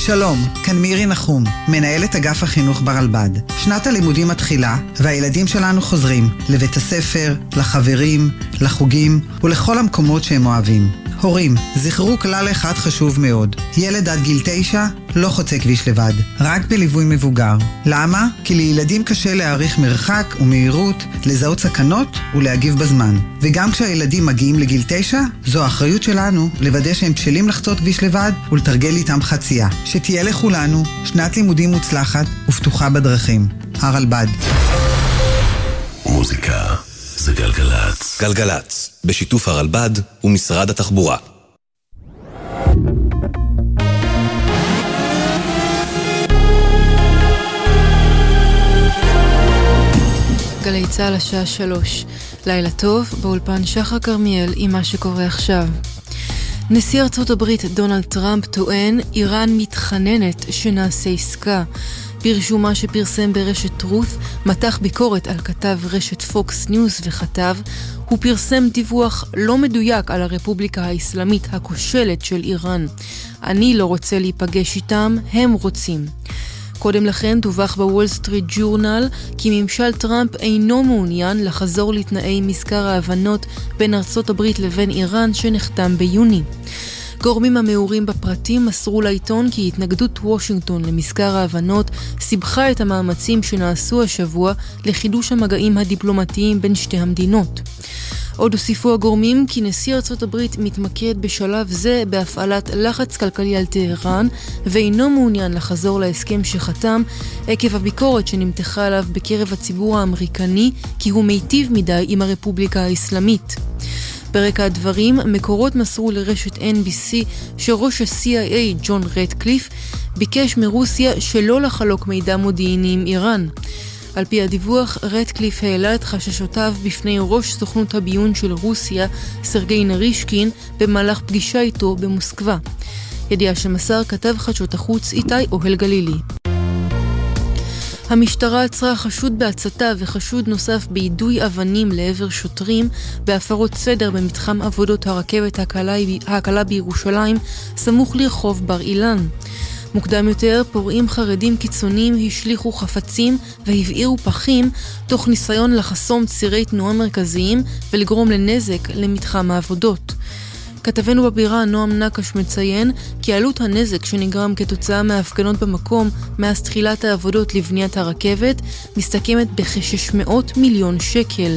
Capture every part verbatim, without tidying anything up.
שלום, כאן מירי נחום, מנהלת אגף החינוך ברלב"ד. שנת הלימודים מתחילה, והילדים שלנו חוזרים לבית הספר, לחברים, לחוגים ולכל המקומות שהם אוהבים. הורים, זכרו כלל אחד חשוב מאוד. ילד עד גיל תשע לא חוצה כביש לבד, רק בליווי מבוגר. למה? כי לילדים קשה להעריך מרחק ומהירות, לזהות סכנות ולהגיב בזמן. וגם כשהילדים מגיעים לגיל תשע, זו האחריות שלנו לוודא שהם בשלים לחצות כביש לבד ולתרגל איתם חצייה. שתהיה לכולנו שנת לימודים מוצלחת ופתוחה בדרכים. הרלב"ד. מוזיקה זה גלגלץ. גלגלץ, בשיתוף הרלב"ד ומשרד התחבורה. גלי צהל השעה שלוש. לילה טוב, באולפן שחר כרמיאל עם מה שקורה עכשיו. נשיא ארצות הברית דונלד טראמפ טוען, איראן מתחננת שנעשה עסקה. ברשומה שפרסם ברשת טרות, מתח ביקורת על כתב רשת פוקס ניוז וכתב, הוא פרסם דיווח לא מדויק על הרפובליקה האסלאמית הכושלת של איראן. אני לא רוצה להיפגש איתם, הם רוצים. קודם לכן דווח בוול סטריט ג'ורנל כי ממשל טראמפ אינו מעוניין לחזור לתנאי מזכר ההבנות בין ארצות הברית לבין איראן שנחתם ביוני. גורמים המעורים בפרטים מסרו לעיתון כי התנגדות וושינגטון למזכר ההבנות סיבכה את המאמצים שנעשו השבוע לחידוש המגעים הדיפלומטיים בין שתי המדינות. עוד הוסיפו הגורמים כי נשיא ארצות הברית מתמקד בשלב זה בהפעלת לחץ כלכלי על טהרן ואינו מעוניין לחזור להסכם שחתם עקב הביקורת שנמתחה עליו בקרב הציבור האמריקני כי הוא מיטיב מדי עם הרפובליקה האסלאמית. ברקע הדברים, מקורות מסרו לרשת אן בי סי שראש ה-סי איי איי ג'ון רטקליף ביקש מרוסיה שלא לחלוק מידע מודיעיני עם איראן. על פי הדיווח, רטקליף העלה את חששותיו בפני ראש סוכנות הביון של רוסיה, סרגי נרישקין, במהלך פגישה איתו במוסקבה. ידיעה שמסר כתב חדשות החוץ איתי אוהל גלילי. המשטרה עצרה חשוד בהצתה וחשוד נוסף ביידוי אבנים לעבר שוטרים בהפרות סדר במתחם עבודות הרכבת הקלה, הקלה בירושלים, סמוך לרחוב בר אילן. מוקדם יותר, פורעים חרדים קיצוניים השליחו חפצים והבעירו פחים תוך ניסיון לחסום צירי תנועה מרכזיים ולגרום לנזק למתחם העבודות. כתבנו בבירה נועם נקש מציין כי עלות הנזק שנגרם כתוצאה מההפגנות במקום מאז תחילת העבודות לבניית הרכבת מסתכמת בכ-שש מאות מיליון שקל.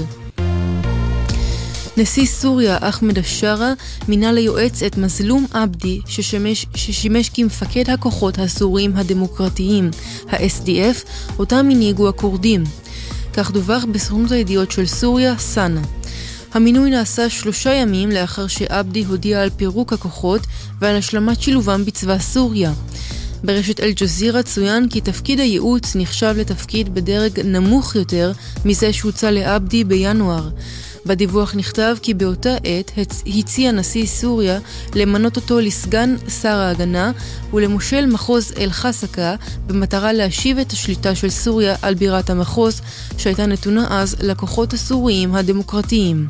נשיא סוריה אחמד א-שרה מינה ליועץ את מזלום עבדי ששמש, ששימש כמפקד הכוחות הסוריים הדמוקרטיים, ה-אס די אף, אותם הנהיגו הכורדים. כך דווח בסוכנות הידיעות של סוריה, סאנה. המינוי נעשה שלושה ימים לאחר שעבדי הודיע על פירוק הכוחות ועל השלמת שילובם בצבא סוריה. ברשת אל-ג'זירה צוין כי תפקיד הייעוץ נחשב לתפקיד בדרג נמוך יותר מזה שהוצא לעבדי בינואר. בדיווח נכתב כי באותה עת הציע נשיא סוריה למנות אותו לסגן שר ההגנה ולמושל מחוז אל-חסקה במטרה להשיב את השליטה של סוריה על בירת המחוז שהייתה נתונה אז לכוחות הסוריים הדמוקרטיים.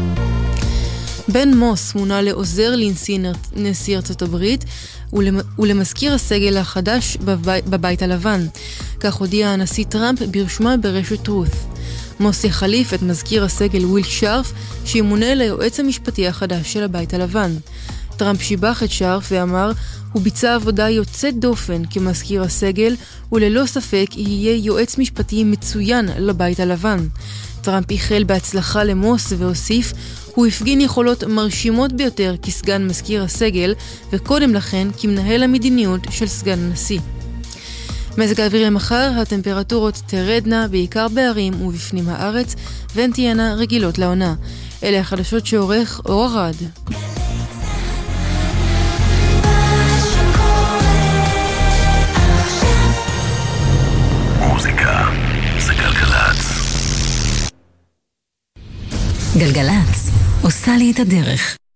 בן מוס מונה לעוזר לנשיא ארצות הברית ולמזכיר הסגל החדש בבית הלבן. כך הודיע הנשיא טראמפ ברשמה ברשת טרות. מוס יחליף את מזכיר הסגל וויל שרף שימונה ליועץ המשפטי החדש של הבית הלבן. טראמפ שיבח את שרף ואמר, הוא ביצע עבודה יוצאת דופן כמזכיר הסגל וללא ספק יהיה יועץ משפטי מצוין לבית הלבן. טראמפ איחל בהצלחה למוס והוסיף, הוא הפגין יכולות מרשימות ביותר כסגן מזכיר הסגל וקודם לכן כמנהל המדיניות של סגן הנשיא. מזג האוויר למחר, הטמפרטורות תרדנה בעיקר בערים ובפנים הארץ והן תהיינה רגילות לעונה. אלה החדשות שעורך אור ארד. מוזיקה זה גלגלץ. גלגלץ עושה לי את הדרך.